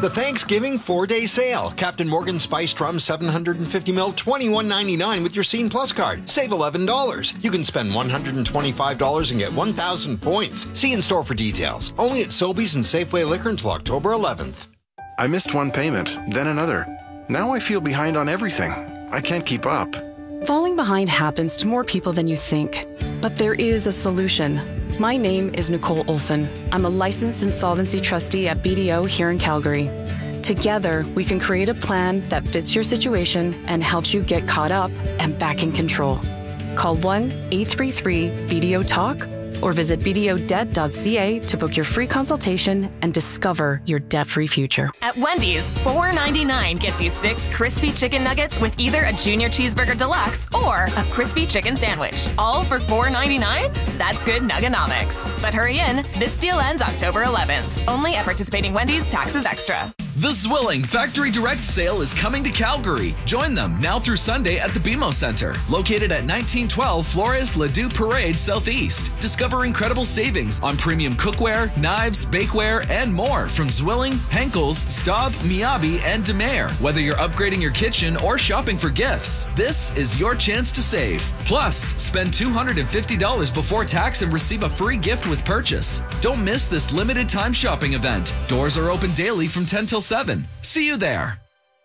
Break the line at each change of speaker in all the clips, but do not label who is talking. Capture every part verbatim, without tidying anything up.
The Thanksgiving four-day sale. Captain Morgan Spiced Rum seven hundred fifty milliliters, twenty-one ninety-nine with your Scene Plus card. Save eleven dollars. You can spend one hundred twenty-five dollars and get one thousand points. See in store for details. Only at Sobeys and Safeway Liquor until October eleventh.
I missed one payment, then another. Now I feel behind on everything. I can't keep up.
Falling behind happens to more people than you think. But there is a solution. My name is Nicole Olson. I'm a licensed insolvency trustee at B D O here in Calgary. Together, we can create a plan that fits your situation and helps you get caught up and back in control. Call one eight three three B D O talk or visit b d o debt dot c a to book your free consultation and discover your debt-free future.
At Wendy's, four ninety-nine gets you six crispy chicken nuggets with either a Junior Cheeseburger Deluxe or a crispy chicken sandwich. All for four ninety-nine? That's good Nuggonomics. But hurry in, this deal ends October eleventh. Only at participating Wendy's, taxes extra.
The Zwilling Factory Direct Sale is coming to Calgary. Join them now through Sunday at the B M O Center, located at nineteen twelve Flores Ladue Parade Southeast. Discover incredible savings on premium cookware, knives, bakeware, and more from Zwilling, Henkel's, Staub, Miyabi, and DeMare. Whether you're upgrading your kitchen or shopping for gifts, this is your chance to save. Plus, spend two hundred fifty dollars before tax and receive a free gift with purchase. Don't miss this limited time shopping event. Doors are open daily from ten till seven. See you there.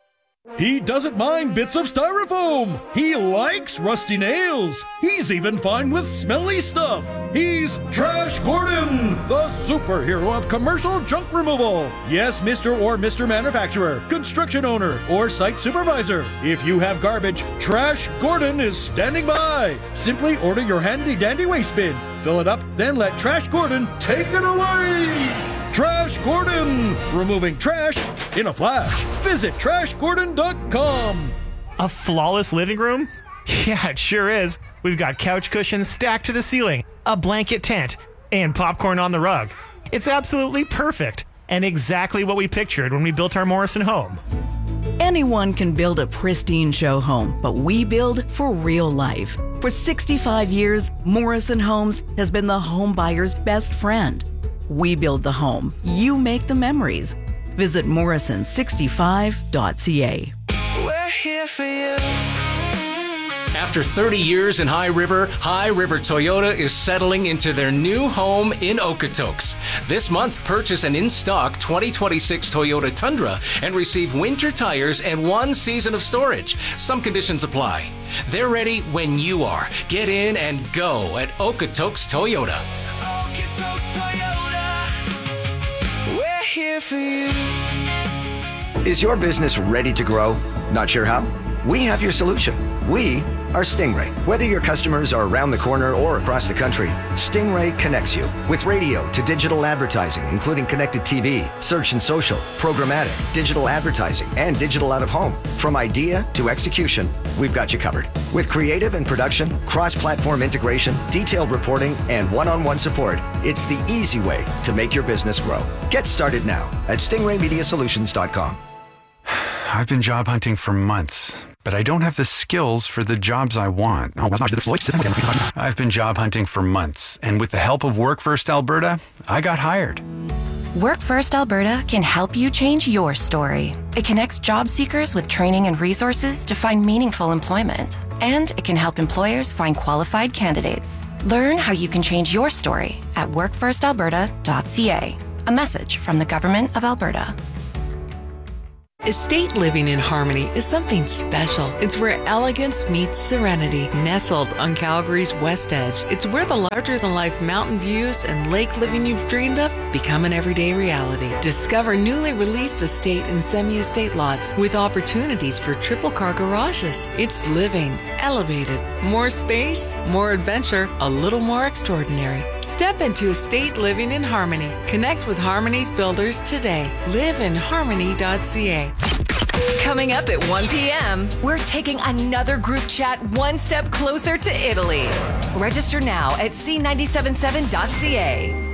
He doesn't mind bits of styrofoam. He likes rusty nails. He's even fine with smelly stuff. He's Trash Gordon, the superhero of commercial junk removal. Yes, Mister or Mister Manufacturer, construction owner, or site supervisor. If you have garbage, Trash Gordon is standing by. Simply order your handy-dandy waste bin. Fill it up, then let Trash Gordon take it away. Trash Gordon, removing trash in a flash. Visit trash gordon dot com.
A flawless living room? Yeah, it sure is. We've got couch cushions stacked to the ceiling, a blanket tent, and popcorn on the rug. It's absolutely perfect and exactly what we pictured when we built our Morrison home.
Anyone can build a pristine show home, but we build for real life. For sixty-five years, Morrison Homes has been the home buyer's best friend. We build the home. You make the memories. Visit morrison sixty-five dot c a.
We're here for you. After thirty years in High River, High River Toyota is settling into their new home in Okotoks. This month, purchase an in-stock twenty twenty-six Toyota Tundra and receive winter tires and one season of storage. Some conditions apply. They're ready when you are. Get in and go at Okotoks Toyota. Okotoks Toyota. We're here for you.
Is your business ready to grow? Not sure how? We have your solution. We are Stingray. Whether your customers are around the corner or across the country, Stingray connects you with radio to digital advertising, including connected T V, search and social, programmatic, digital advertising, and digital out of home. From idea to execution, we've got you covered. With creative and production, cross-platform integration, detailed reporting, and one-on-one support, it's the easy way to make your business grow. Get started now at stingray media solutions dot com.
I've been job hunting for months, but I don't have the skills for the jobs I want. I've been job hunting for months, and with the help of WorkFirst Alberta, I got hired.
WorkFirst Alberta can help you change your story. It connects job seekers with training and resources to find meaningful employment. And it can help employers find qualified candidates. Learn how you can change your story at work first alberta dot c a. A message from the Government of Alberta.
Estate living in Harmony is something special. It's where elegance meets serenity. Nestled on Calgary's west edge, it's where the larger-than-life mountain views and lake living you've dreamed of become an everyday reality. Discover newly released estate and semi-estate lots with opportunities for triple-car garages. It's living, elevated, more space, more adventure, a little more extraordinary. Step into estate living in Harmony. Connect with Harmony's builders today. live in harmony dot c a.
Coming up at one p.m., we're taking another group chat one step closer to Italy. Register now at c nine seven seven dot c a.